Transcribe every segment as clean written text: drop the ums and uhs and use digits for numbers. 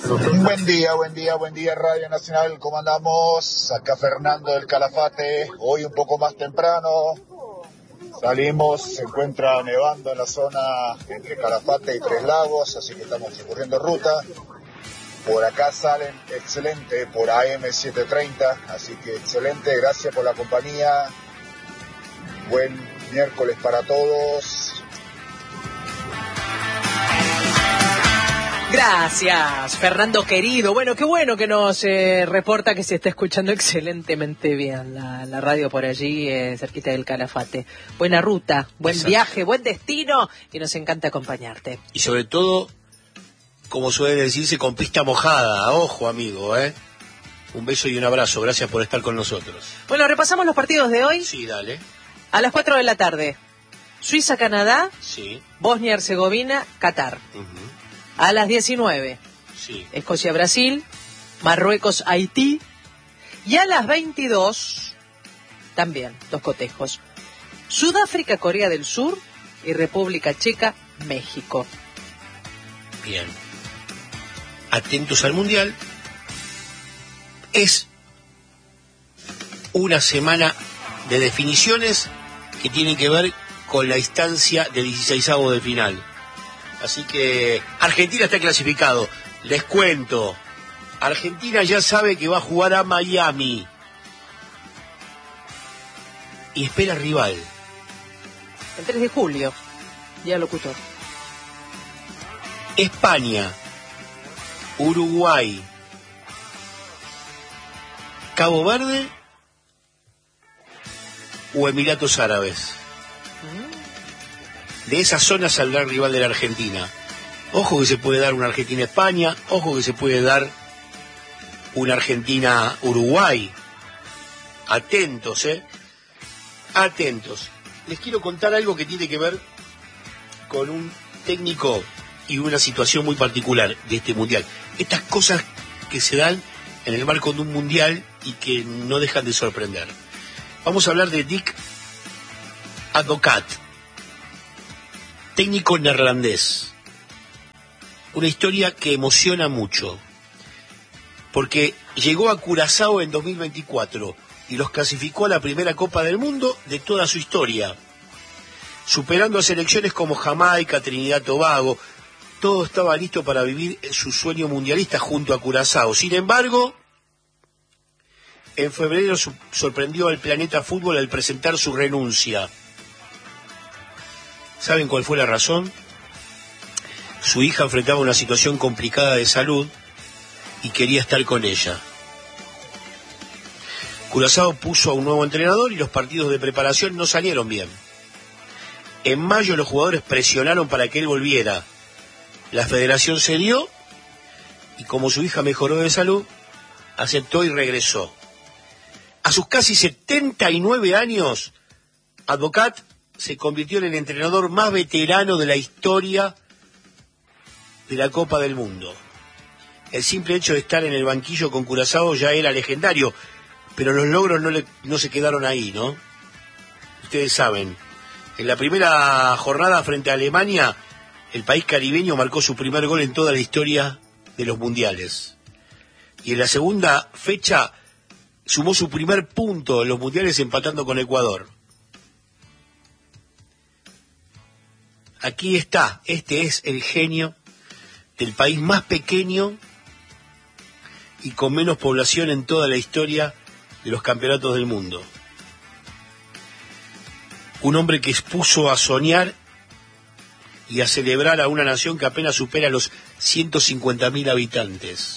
Buen día Radio Nacional, ¿cómo andamos? Acá Fernando del Calafate, hoy un poco más temprano, salimos, se encuentra nevando en la zona entre Calafate y Tres Lagos, así que estamos recorriendo ruta. Por acá salen excelente por AM730, así que excelente, gracias por la compañía, buen miércoles para todos. Gracias, Fernando querido. Bueno que nos reporta que se está escuchando excelentemente bien la radio por allí, cerquita del Calafate. Buena ruta, buen Exacto. Viaje, buen destino y nos encanta acompañarte. Y sobre todo, como suele decirse, con pista mojada. Ojo, amigo, Un beso y un abrazo. Gracias por estar con nosotros. Bueno, repasamos los partidos de hoy. Sí, dale. A las 4 de la tarde, Suiza-Canadá, Sí. Bosnia-Herzegovina, Qatar. Uh-huh. A las 19, Sí. Escocia-Brasil, Marruecos-Haití. Y a las 22, también, dos cotejos, Sudáfrica-Corea del Sur y República Checa-México. Bien. Atentos al Mundial. Es una semana de definiciones que tienen que ver con la instancia de 16avos de final. Así que Argentina está clasificado. Les cuento. Argentina ya sabe que va a jugar a Miami. Y espera rival. El 3 de julio, día locutor. España, Uruguay, Cabo Verde o Emiratos Árabes. De esa zona saldrá el rival de la Argentina. Ojo que se puede dar una Argentina-España, ojo que se puede dar una Argentina-Uruguay. Atentos, Atentos. Les quiero contar algo que tiene que ver con un técnico y una situación muy particular de este mundial. Estas cosas que se dan en el marco de un mundial y que no dejan de sorprender. Vamos a hablar de Dick Advocaat, técnico neerlandés. Una historia que emociona mucho, porque llegó a Curazao en 2024 y los clasificó a la primera Copa del Mundo de toda su historia, superando a selecciones como Jamaica, Trinidad y Tobago. Todo estaba listo para vivir su sueño mundialista junto a Curazao. Sin embargo, en febrero sorprendió al planeta fútbol al presentar su renuncia. ¿Saben cuál fue la razón? Su hija enfrentaba una situación complicada de salud y quería estar con ella. Curazao puso a un nuevo entrenador y los partidos de preparación no salieron bien. En mayo los jugadores presionaron para que él volviera. La federación cedió y como su hija mejoró de salud, aceptó y regresó. A sus casi 79 años, Advocaat se convirtió en el entrenador más veterano de la historia de la Copa del Mundo. El simple hecho de estar en el banquillo con Curazao ya era legendario, pero los logros no se quedaron ahí, ¿no? Ustedes saben, en la primera jornada frente a Alemania, el país caribeño marcó su primer gol en toda la historia de los mundiales. Y en la segunda fecha sumó su primer punto en los mundiales empatando con Ecuador. Aquí está, este es el genio del país más pequeño y con menos población en toda la historia de los campeonatos del mundo. Un hombre que expuso a soñar y a celebrar a una nación que apenas supera los 150.000 habitantes.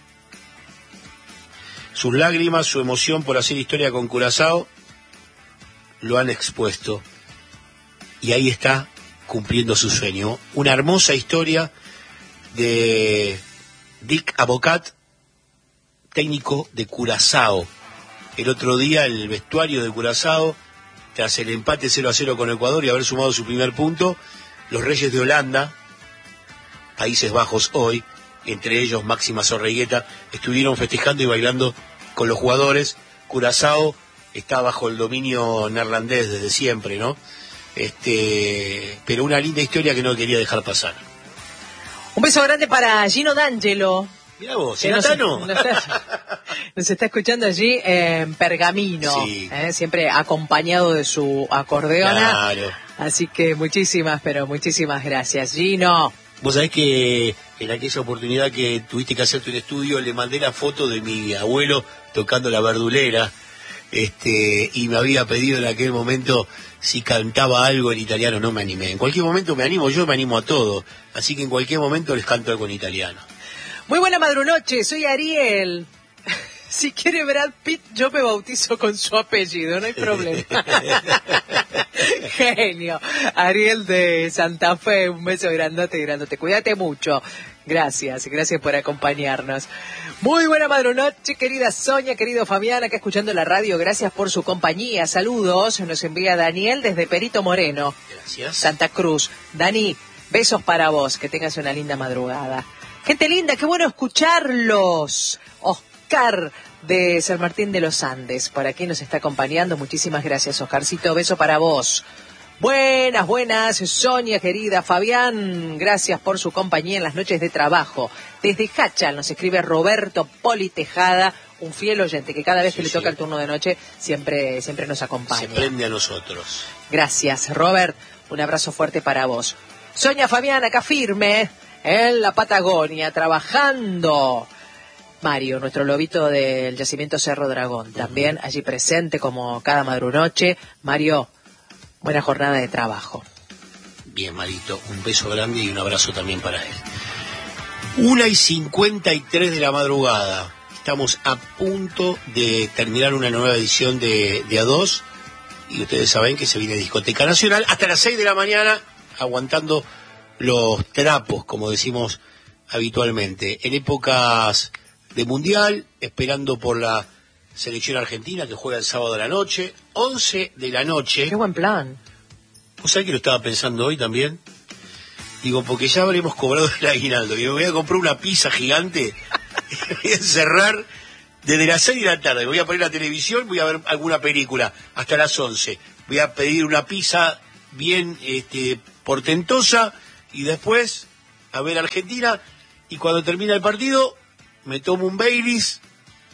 Sus lágrimas, su emoción por hacer historia con Curazao, lo han expuesto. Y ahí está, cumpliendo su sueño. Una hermosa historia de Dick Advocaat, técnico de Curazao. El otro día el vestuario de Curazao, tras el empate 0-0 con Ecuador y haber sumado su primer punto, los Reyes de Holanda, Países Bajos hoy, entre ellos Máxima Zorreguieta, estuvieron festejando y bailando con los jugadores. Curazao está bajo el dominio neerlandés desde siempre, ¿no? Pero una linda historia que no quería dejar pasar. Un beso grande para Gino D'Angelo, Mirá vos, Que ¿Natano? nos está escuchando allí en Pergamino, Sí. siempre acompañado de su acordeona. Claro. Así que muchísimas gracias, Gino. Vos sabés que en aquella oportunidad que tuviste que hacerte un estudio, le mandé la foto de mi abuelo tocando la verdulera, y me había pedido en aquel momento si cantaba algo en italiano. No me animé. En cualquier momento me animo, yo me animo a todo. Así que en cualquier momento les canto algo en italiano. Muy buena madrunoche, soy Ariel. Si quiere Brad Pitt, yo me bautizo con su apellido, no hay problema. Genio. Ariel de Santa Fe, un beso grandote. Cuídate mucho. Gracias por acompañarnos. Muy buena madrunoche, querida Sonia, querido Fabián, acá escuchando la radio. Gracias por su compañía. Saludos, nos envía Daniel desde Perito Moreno. Gracias. Santa Cruz. Dani, besos para vos, que tengas una linda madrugada. Gente linda, qué bueno escucharlos. Oscar de San Martín de los Andes, por aquí nos está acompañando. Muchísimas gracias, Oscarcito. Beso para vos. Buenas, Sonia, querida. Fabián, gracias por su compañía en las noches de trabajo. Desde Hachal nos escribe Roberto Poli Tejada, un fiel oyente que cada vez que le toca el turno de noche siempre nos acompaña. Se prende a nosotros. Gracias, Robert. Un abrazo fuerte para vos. Sonia, Fabián, acá firme en la Patagonia, trabajando. Mario, nuestro lobito del yacimiento Cerro Dragón, también allí presente como cada madrunoche. Mario, buena jornada de trabajo. Bien, Marito, un beso grande y un abrazo también para él. 1:53 de la madrugada. Estamos a punto de terminar una nueva edición de A2. Y ustedes saben que se viene Discoteca Nacional hasta las 6 de la mañana, aguantando los trapos, como decimos habitualmente. En épocas de Mundial, esperando por la selección argentina que juega el sábado a la noche, 11 de la noche. Qué buen plan. ¿Vos sabés que lo estaba pensando hoy también? Digo, porque ya habremos cobrado el aguinaldo. Y me voy a comprar una pizza gigante y voy a encerrar desde las 6 de la tarde. Voy a poner la televisión, voy a ver alguna película hasta las 11. Voy a pedir una pizza bien portentosa y después a ver Argentina. Y cuando termina el partido, me tomo un Baileys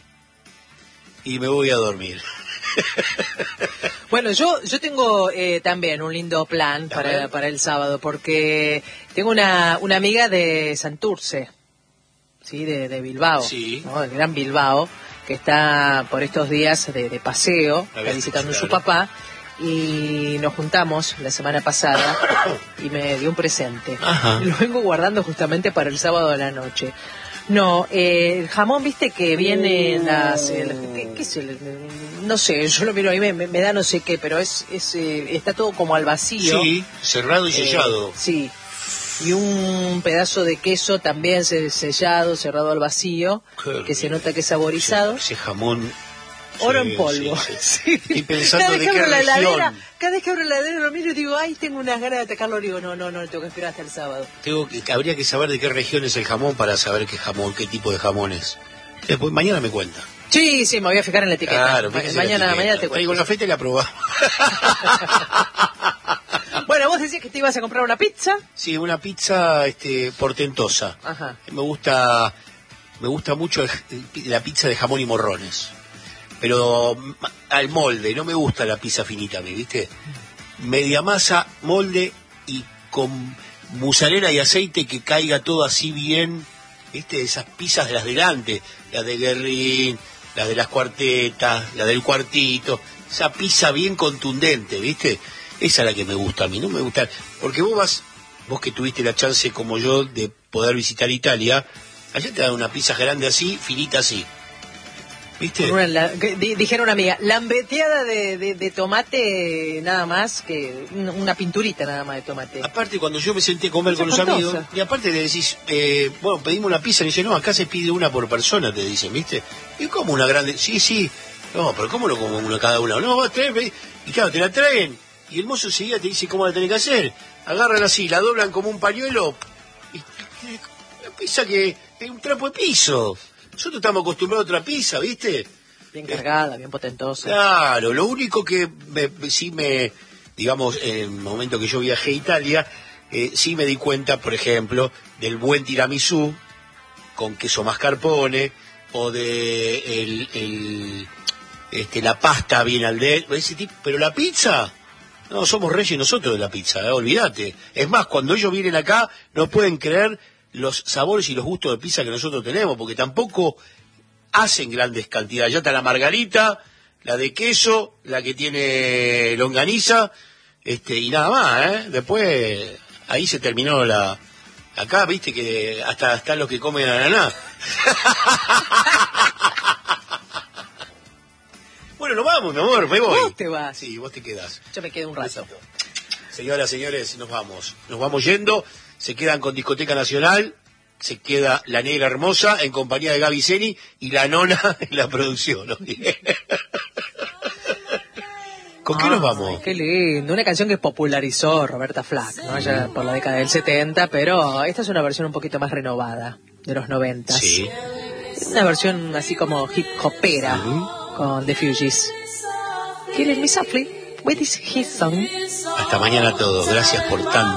y me voy a dormir. Bueno, yo tengo también un lindo plan para el sábado, porque tengo una amiga de Santurce, ¿sí? de Bilbao, Sí. ¿no? El Gran Bilbao, que está por estos días de paseo, está visitando a su papá, y nos juntamos la semana pasada y me dio un presente. Ajá. Lo vengo guardando justamente para el sábado a la noche. No, el jamón, viste que viene ¿qué es no sé, yo lo miro ahí, me da no sé qué, pero está todo como al vacío. Sí, cerrado y sellado. Sí, y un pedazo de queso también sellado, cerrado al vacío, que se nota que es saborizado. Ese jamón. Oro sí, en polvo. sí. Sí. Estoy pensando Cada vez de que qué abro la región. heladera, cada vez que abro la heladera lo miro y digo, ay, tengo unas ganas de atacarlo. Digo, no, tengo que esperar hasta el sábado. Habría que saber de qué región es el jamón para saber qué tipo de jamón es. Después, mañana me cuenta. Sí, me voy a fijar en la etiqueta. Claro, mañana te Traigo cuento. la feta y la probamos. Bueno, vos decías que te ibas a comprar una pizza. Sí, una pizza portentosa. Ajá. Me gusta mucho la pizza de jamón y morrones. Pero al molde, no me gusta la pizza finita a mí, ¿viste? Media masa, molde y con mozzarella y aceite que caiga todo así bien, ¿viste? Esas pizzas de las delante, las de Guerrín, las de las cuartetas, la del cuartito, esa pizza bien contundente, ¿viste? Esa es la que me gusta a mí, no me gusta, porque vos que tuviste la chance como yo de poder visitar Italia, allá te dan una pizza grande así, finita así, ¿viste? Dijeron una amiga, lambeteada de tomate nada más, que una pinturita nada más de tomate. Aparte, cuando yo me senté a comer Esa con los espantosa. amigos, y aparte le decís, bueno, pedimos una pizza, y dice, no, acá se pide una por persona, te dicen, ¿viste? Y como una grande, sí, no, pero ¿cómo lo como una cada una? No, vos tenés, y claro, te la traen, y el mozo enseguida te dice cómo la tenés que hacer. Agarran así, la doblan como un pañuelo, y la pizza que es un trapo de piso. Nosotros estamos acostumbrados a otra pizza, ¿viste? Bien cargada, bien potentosa. Claro, lo único que digamos, en el momento que yo viajé a Italia, sí me di cuenta, por ejemplo, del buen tiramisú con queso mascarpone, o de la pasta bien al dente, ese tipo, pero la pizza, no, somos reyes nosotros de la pizza, olvídate. Es más, cuando ellos vienen acá, no pueden creer los sabores y los gustos de pizza que nosotros tenemos, porque tampoco hacen grandes cantidades. Ya está la margarita, la de queso, la que tiene longaniza, y nada más, Después, ahí se terminó acá, viste que hasta están los que comen ananá. Bueno, nos vamos, mi amor, me voy. ¿Vos te vas? Sí, vos te quedás. Yo me quedo un rato. Besito. Señoras, señores, nos vamos. Nos vamos yendo. Se quedan con Discoteca Nacional. Se queda la Negra Hermosa en compañía de Gaby Zeni y la Nona en la producción. ¿No? ¿Con qué nos vamos? Qué lindo. Una canción que popularizó Roberta Flack, ¿no? Allá por la década del 70, pero esta es una versión un poquito más renovada, de los 90. Sí. Una versión así como hip hopera, con The Fugees. Killing Me Softly with his song. Hasta mañana a todos. Gracias por tanto.